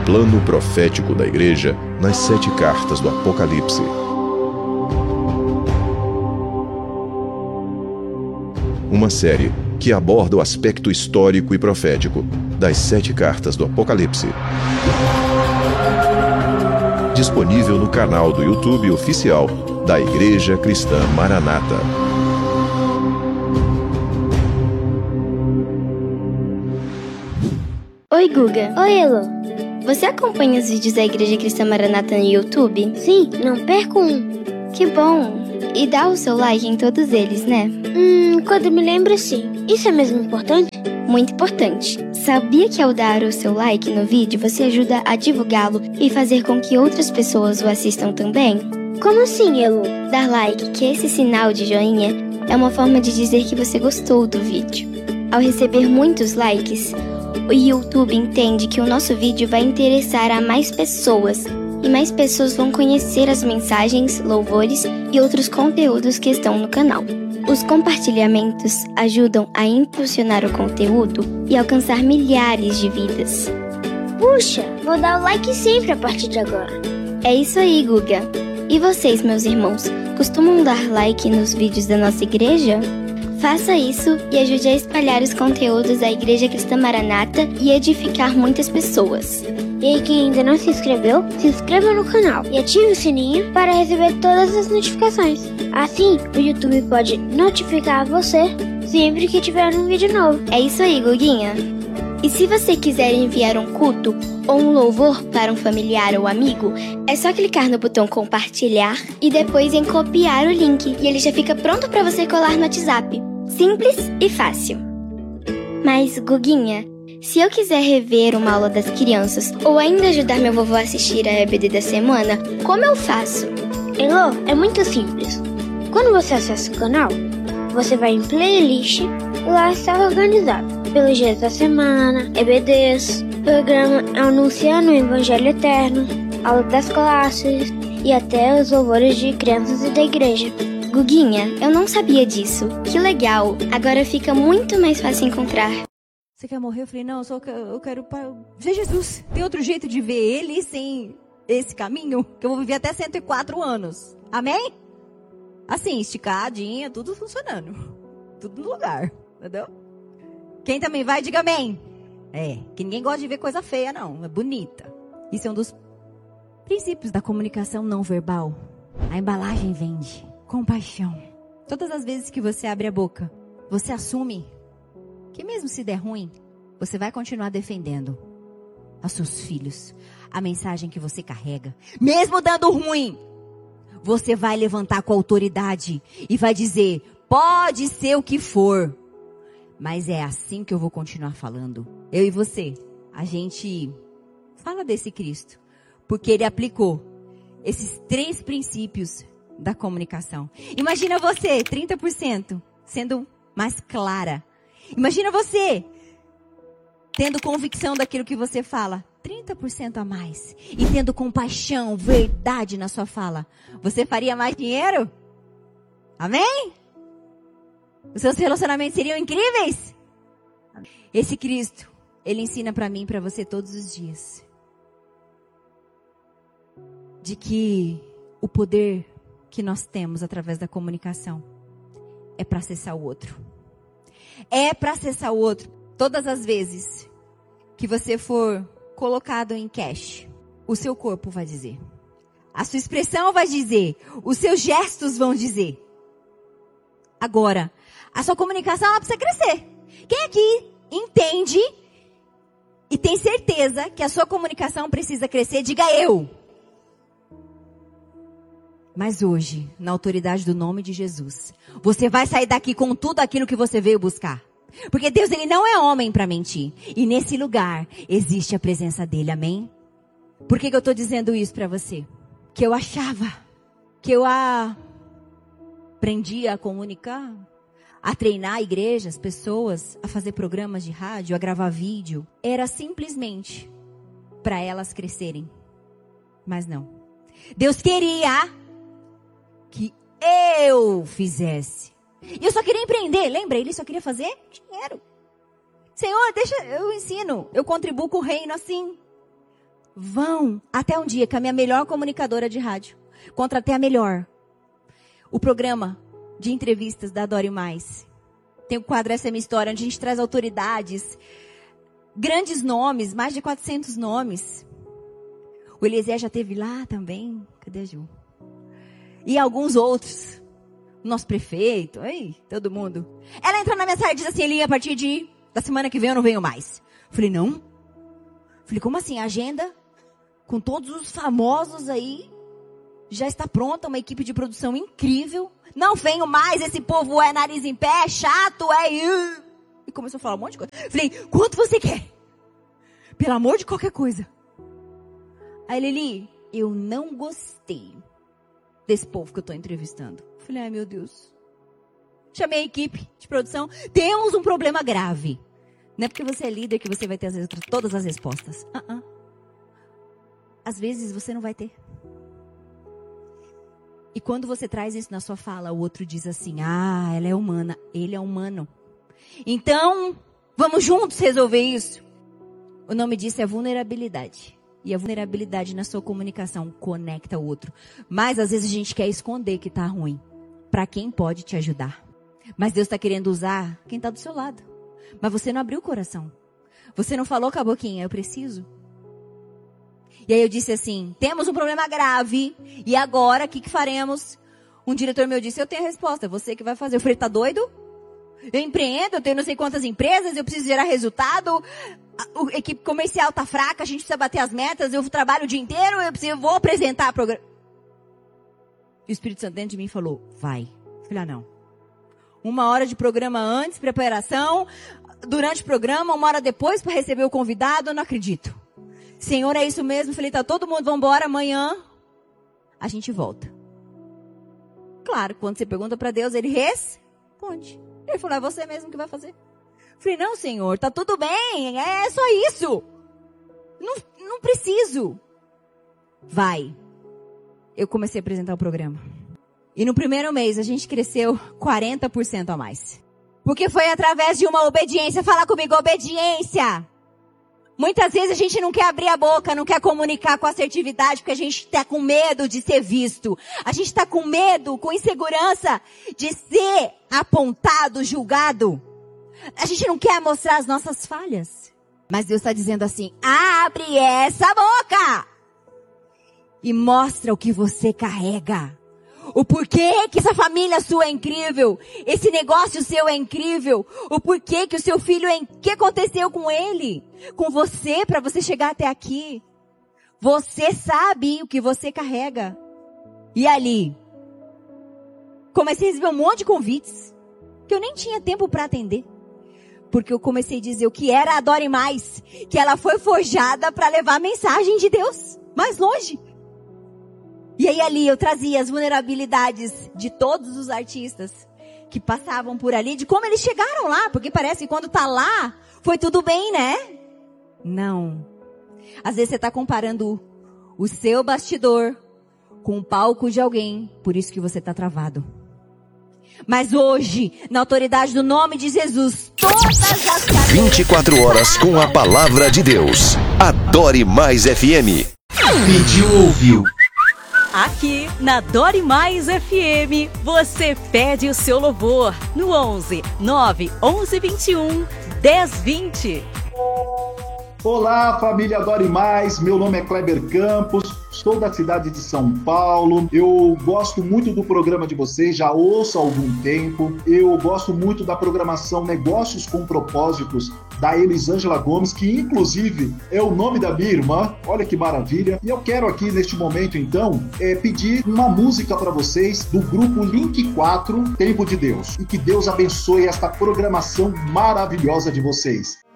plano profético da Igreja nas 7 cartas do Apocalipse. Uma série que aborda o aspecto histórico e profético das 7 cartas do Apocalipse. Disponível no canal do YouTube oficial da Igreja Cristã Maranata. Oi, Guga. Oi, Elo. Você acompanha os vídeos da Igreja Cristã Maranata no YouTube? Sim, não perco um. Que bom! E dá o seu like em todos eles, né? Quando me lembro, sim. Isso é mesmo importante? Muito importante. Sabia que ao dar o seu like no vídeo, você ajuda a divulgá-lo e fazer com que outras pessoas o assistam também? Como assim, Elo? Dar like, que esse sinal de joinha é uma forma de dizer que você gostou do vídeo. Ao receber muitos likes, o YouTube entende que o nosso vídeo vai interessar a mais pessoas e mais pessoas vão conhecer as mensagens, louvores e outros conteúdos que estão no canal. Os compartilhamentos ajudam a impulsionar o conteúdo e alcançar milhares de vidas. Puxa, vou dar o like sempre a partir de agora. É isso aí, Guga. E vocês, meus irmãos, costumam dar like nos vídeos da nossa igreja? Faça isso e ajude a espalhar os conteúdos da Igreja Cristã Maranata e edificar muitas pessoas. E aí, quem ainda não se inscreveu, se inscreva no canal e ative o sininho para receber todas as notificações. Assim, o YouTube pode notificar você sempre que tiver um vídeo novo. É isso aí, Guguinha. E se você quiser enviar um culto ou um louvor para um familiar ou amigo, é só clicar no botão compartilhar e depois em copiar o link e ele já fica pronto para você colar no WhatsApp. Simples e fácil. Mas, Guguinha, se eu quiser rever uma aula das crianças ou ainda ajudar meu vovô a assistir a EBD da semana, como eu faço? Elo, é muito simples. Quando você acessa o canal, você vai em playlist e lá está organizado pelos dias da semana, EBDs, programa anunciando o Evangelho Eterno, aula das classes e até os louvores de crianças e da igreja. Guguinha, eu não sabia disso. Que legal! Agora fica muito mais fácil encontrar. Você quer morrer? Eu falei, não, eu quero ver Jesus. Tem outro jeito de ver ele sem esse caminho? Que eu vou viver até 104 anos. Amém? Assim, esticadinha, tudo funcionando. Tudo no lugar, entendeu? Quem também vai, diga amém. Que ninguém gosta de ver coisa feia, não. É bonita. Isso é um dos princípios da comunicação não verbal. A embalagem vende. Compaixão. Todas as vezes que você abre a boca, você assume que mesmo se der ruim, você vai continuar defendendo aos seus filhos, a mensagem que você carrega. Mesmo dando ruim, você vai levantar com autoridade e vai dizer, pode ser o que for, mas é assim que eu vou continuar falando. Eu e você, a gente fala desse Cristo, porque ele aplicou esses 3 princípios da comunicação. Imagina você, 30%, sendo mais clara. Imagina você, tendo convicção daquilo que você fala, 30% a mais. E tendo compaixão, verdade na sua fala. Você faria mais dinheiro? Amém? Os seus relacionamentos seriam incríveis? Esse Cristo, ele ensina para mim e para você todos os dias. De que o poder que nós temos através da comunicação é para acessar o outro. É para acessar o outro. Todas as vezes que você for colocado em cash, o seu corpo vai dizer. A sua expressão vai dizer. Os seus gestos vão dizer. Agora, a sua comunicação ela precisa crescer. Quem aqui entende e tem certeza que a sua comunicação precisa crescer? Diga eu. Mas hoje, na autoridade do nome de Jesus, você vai sair daqui com tudo aquilo que você veio buscar. Porque Deus, ele não é homem para mentir. E nesse lugar existe a presença dele, amém? Por que eu estou dizendo isso para você? Que eu achava que eu aprendia a comunicar, a treinar igrejas, pessoas, a fazer programas de rádio, a gravar vídeo. Era simplesmente para elas crescerem. Mas não. Deus queria que eu fizesse. E eu só queria empreender, lembra? Ele só queria fazer dinheiro. Senhor, deixa, eu ensino, eu contribuo com o reino assim. Vão. Até um dia que a minha melhor comunicadora de rádio, contratei a melhor. O programa de entrevistas da Adore Mais. Tem o quadro Essa é Minha História, onde a gente traz autoridades, grandes nomes, mais de 400 nomes. O Eliezer já esteve lá também. Cadê a Ju? E alguns outros. Nosso prefeito, todo mundo. Ela entrou na minha sala e disse assim, Eli, a partir da semana que vem eu não venho mais. Falei, não? Falei, como assim? A agenda com todos os famosos aí já está pronta, uma equipe de produção incrível. Não venho mais, esse povo é nariz em pé, é chato, E começou a falar um monte de coisa. Falei, quanto você quer? Pelo amor de qualquer coisa. Aí Lili, eu não gostei desse povo que eu estou entrevistando. Falei, ai meu Deus. Chamei a equipe de produção. Temos um problema grave. Não é porque você é líder que você vai ter todas as respostas. Às vezes você não vai ter. E quando você traz isso na sua fala, o outro diz assim, ela é humana, ele é humano. Então, vamos juntos resolver isso. O nome disso é vulnerabilidade. E a vulnerabilidade na sua comunicação conecta o outro. Mas às vezes a gente quer esconder que tá ruim. Para quem pode te ajudar. Mas Deus está querendo usar quem está do seu lado. Mas você não abriu o coração. Você não falou com a boquinha, eu preciso. E aí eu disse assim, temos um problema grave. E agora, o que faremos? Um diretor meu disse, eu tenho a resposta, você que vai fazer. Eu falei, tá doido? Eu empreendo, eu tenho não sei quantas empresas, eu preciso gerar resultado. A equipe comercial tá fraca, a gente precisa bater as metas, eu trabalho o dia inteiro, eu vou apresentar programa. E o Espírito Santo dentro de mim falou, vai. Eu falei, não. 1 hora de programa antes, preparação, durante o programa, 1 hora depois para receber o convidado, eu não acredito. Senhor, é isso mesmo? Eu falei, tá todo mundo, vamos embora, amanhã a gente volta. Claro, quando você pergunta para Deus, ele responde. Ele falou, é você mesmo que vai fazer. Eu falei, não, Senhor, tá tudo bem, é só isso. Não preciso. Vai. Eu comecei a apresentar o programa. E no primeiro mês a gente cresceu 40% a mais. Porque foi através de uma obediência. Fala comigo, obediência. Muitas vezes a gente não quer abrir a boca, não quer comunicar com assertividade, porque a gente está com medo de ser visto. A gente está com medo, com insegurança de ser apontado, julgado. A gente não quer mostrar as nossas falhas. Mas Deus está dizendo assim, abre essa boca! E mostra o que você carrega. O porquê que essa família sua é incrível. Esse negócio seu é incrível. O porquê que o seu filho é... O que aconteceu com ele? Com você, para você chegar até aqui. Você sabe o que você carrega. E ali, comecei a receber um monte de convites. Que eu nem tinha tempo para atender. Porque eu comecei a dizer o que era a Adore Mais. Que ela foi forjada para levar a mensagem de Deus mais longe. E aí ali eu trazia as vulnerabilidades de todos os artistas que passavam por ali, de como eles chegaram lá, porque parece que quando tá lá, foi tudo bem, né? Não. Às vezes você tá comparando o seu bastidor com o palco de alguém, por isso que você tá travado. Mas hoje, na autoridade do nome de Jesus, todas as cadeias... 24 horas com a palavra de Deus. Adore Mais FM. Pediu, ouviu. Aqui na Adore Mais FM, você pede o seu louvor no 11 9 11 21 10 20. Olá, família Adore Mais, meu nome é Kleber Campos, sou da cidade de São Paulo, eu gosto muito do programa de vocês, já ouço há algum tempo, eu gosto muito da programação Negócios com Propósitos da Elisângela Gomes, que inclusive é o nome da minha irmã, olha que maravilha, e eu quero aqui neste momento então, pedir uma música para vocês do grupo Link 4, Tempo de Deus, e que Deus abençoe esta programação maravilhosa de vocês.